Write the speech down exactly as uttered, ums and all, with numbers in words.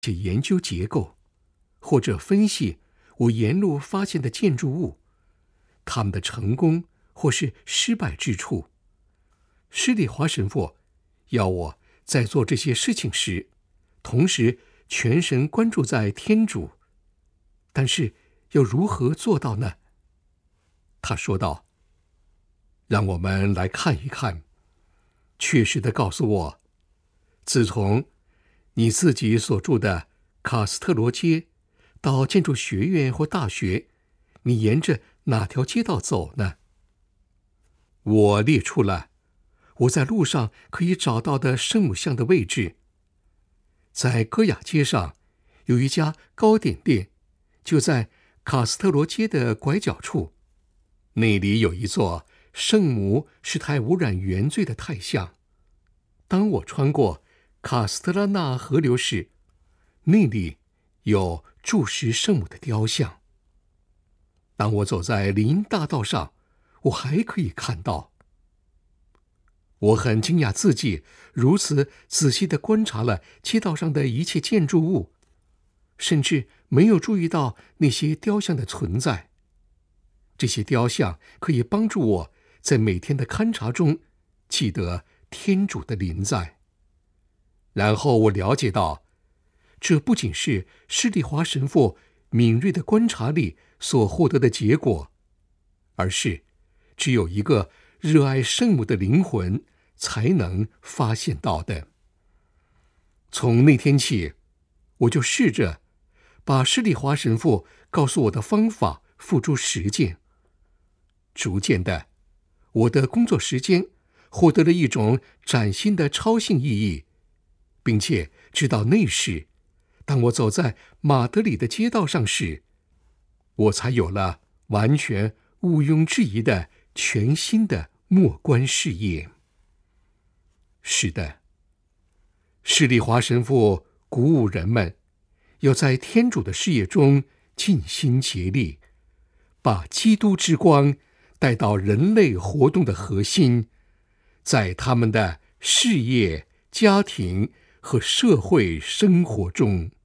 且研究结构，或者分析我沿路发现的建筑物，他们的成功或是失败之处。施礼华神父要我在做这些事情时，同时全神关注在天主，但是又如何做到呢？他说道：让我们来看一看，确实地告诉我，自从你自己所住的卡斯特罗街到建筑学院或大学，你沿着哪条街道走呢？我列出了我在路上可以找到的圣母像的位置。在戈雅街上有一家糕点店，就在卡斯特罗街的拐角处，那里有一座圣母是太污染原罪的太像。当我穿过卡斯特拉纳河流时，那里有注释圣母的雕像。当我走在林荫大道上，我还可以看到。我很惊讶自己如此仔细地观察了街道上的一切建筑物，甚至没有注意到那些雕像的存在。这些雕像可以帮助我在每天的勘察中记得天主的临在。然后我了解到，这不仅是施礼华神父敏锐的观察力所获得的结果，而是只有一个热爱圣母的灵魂才能发现到的。从那天起，我就试着把施礼华神父告诉我的方法付诸实践。逐渐的，我的工作时间获得了一种崭新的超性意义，并且直到那时，当我走在马德里的街道上时，我才有了完全毋庸置疑的全新的默观事业。是的，施礼华神父鼓舞人们要在天主的事业中尽心竭力，把基督之光带到人类活动的核心，在他们的事业、家庭和社会生活中。